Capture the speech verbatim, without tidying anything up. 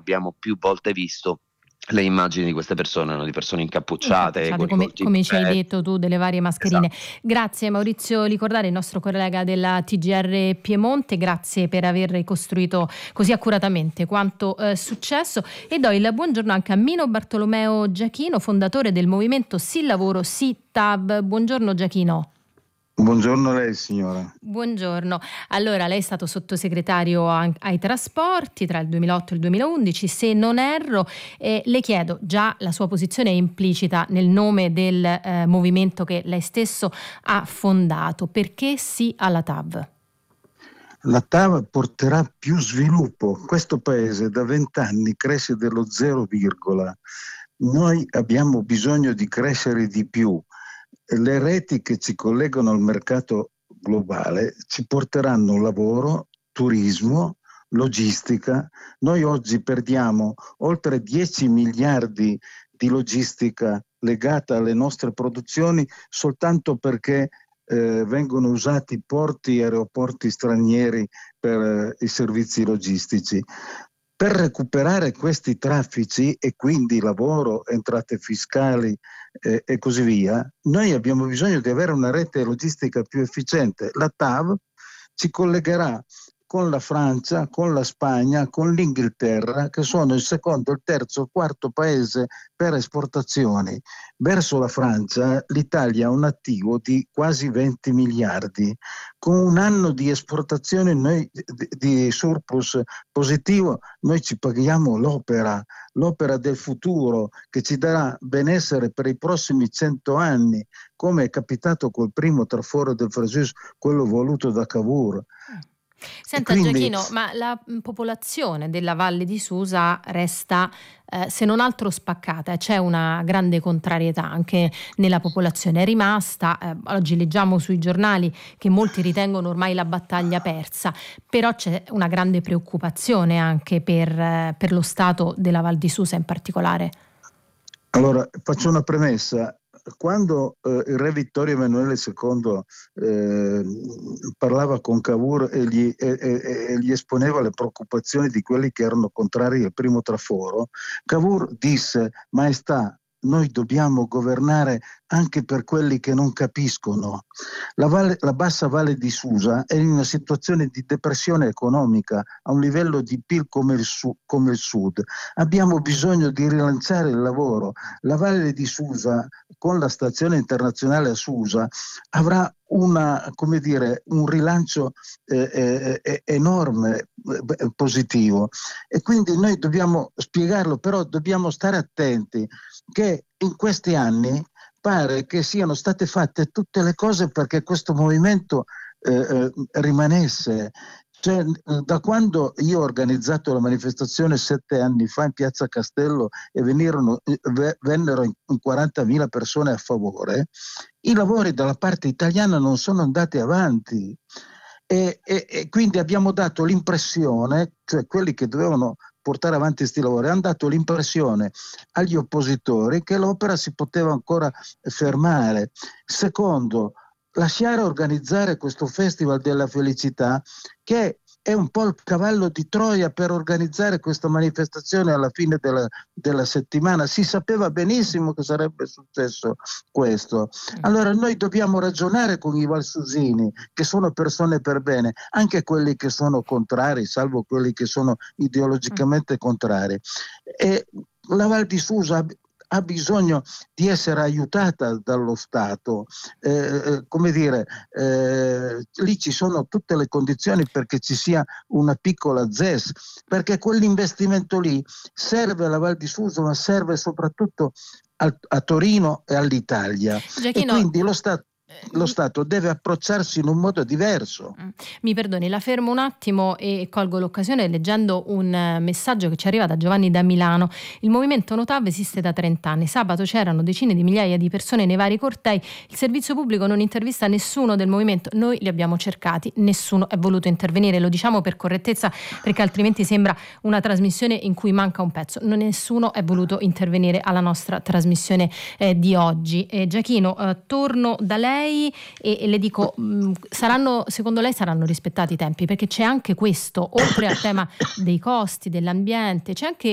abbiamo più volte visto le immagini di queste persone, no? Di persone incappucciate, Incappucciate, come, come ci hai detto tu, delle varie mascherine. Esatto. Grazie Maurizio Licordari, il nostro collega della T G R Piemonte, grazie per aver ricostruito così accuratamente quanto è eh, successo, e do il buongiorno anche a Mino Bartolomeo Giachino, fondatore del movimento Sì Lavoro Sì T A V. Buongiorno Giachino. Buongiorno a lei signora. Buongiorno. Allora, lei è stato sottosegretario ai trasporti tra il duemilaotto e il duemilaundici, se non erro, e le chiedo, già la sua posizione è implicita nel nome del eh, movimento che lei stesso ha fondato. Perché sì alla T A V? La T A V porterà più sviluppo. Questo paese da vent'anni cresce dello zero virgola. Noi abbiamo bisogno di crescere di più. Le reti che ci collegano al mercato globale ci porteranno lavoro, turismo, logistica. Noi oggi perdiamo oltre dieci miliardi di logistica legata alle nostre produzioni soltanto perché eh, vengono usati porti e aeroporti stranieri per eh, i servizi logistici. Per recuperare questi traffici e quindi lavoro, entrate fiscali eh, e così via, noi abbiamo bisogno di avere una rete logistica più efficiente. La T A V ci collegherà con la Francia, con la Spagna, con l'Inghilterra, che sono il secondo, il terzo, il quarto paese per esportazioni. Verso la Francia l'Italia ha un attivo di quasi venti miliardi, con un anno di esportazione noi, di, di surplus positivo, noi ci paghiamo l'opera, l'opera del futuro che ci darà benessere per i prossimi cento anni, come è capitato col primo traforo del Frejus, quello voluto da Cavour. Senta quindi... Giachino, ma la popolazione della Valle di Susa resta eh, se non altro spaccata, c'è una grande contrarietà anche nella popolazione, è rimasta, eh, oggi leggiamo sui giornali che molti ritengono ormai la battaglia persa, però c'è una grande preoccupazione anche per, eh, per lo stato della Val di Susa in particolare. Allora, faccio una premessa. Quando eh, il re Vittorio Emanuele secondo eh, parlava con Cavour e gli, e, e, e gli esponeva le preoccupazioni di quelli che erano contrari al primo traforo, Cavour disse: Maestà, noi dobbiamo governare anche per quelli che non capiscono. La, valle, la bassa Valle di Susa è in una situazione di depressione economica a un livello di P I L come il, su, come il sud. Abbiamo bisogno di rilanciare il lavoro. La Valle di Susa, con la stazione internazionale a Susa, avrà una, come dire, un rilancio eh, eh, enorme, eh, positivo, e quindi noi dobbiamo spiegarlo, però dobbiamo stare attenti che in questi anni pare che siano state fatte tutte le cose perché questo movimento eh, eh, rimanesse. Cioè, da quando io ho organizzato la manifestazione sette anni fa in Piazza Castello e venirono, vennero in quarantamila persone a favore, i lavori dalla parte italiana non sono andati avanti e, e, e quindi abbiamo dato l'impressione, cioè quelli che dovevano portare avanti questi lavori, hanno dato l'impressione agli oppositori che l'opera si poteva ancora fermare. Secondo, lasciare organizzare questo Festival della Felicità, che è un po' il cavallo di Troia per organizzare questa manifestazione alla fine della, della settimana. Si sapeva benissimo che sarebbe successo questo. Allora noi dobbiamo ragionare con i valsusini, che sono persone per bene, anche quelli che sono contrari, salvo quelli che sono ideologicamente contrari. E la Val di Susa ha bisogno di essere aiutata dallo Stato, eh, come dire, eh, lì ci sono tutte le condizioni perché ci sia una piccola Z E S, perché quell'investimento lì serve alla Val di Susa, ma serve soprattutto a, a Torino e all'Italia. Giachino, e quindi lo Stato Lo Stato deve approcciarsi in un modo diverso. Mi perdoni, la fermo un attimo e colgo l'occasione leggendo un messaggio che ci arriva da Giovanni da Milano. Il movimento Notav esiste da trenta anni. Sabato c'erano decine di migliaia di persone nei vari cortei. Il servizio pubblico non intervista nessuno del movimento. Noi li abbiamo cercati, nessuno è voluto intervenire. Lo diciamo per correttezza perché altrimenti sembra una trasmissione in cui manca un pezzo. Non, nessuno è voluto intervenire alla nostra trasmissione eh, di oggi. Eh, Giachino, eh, torno da lei. E, e le dico, mh, saranno, secondo lei saranno rispettati i tempi? Perché c'è anche questo, oltre al tema dei costi, dell'ambiente, c'è anche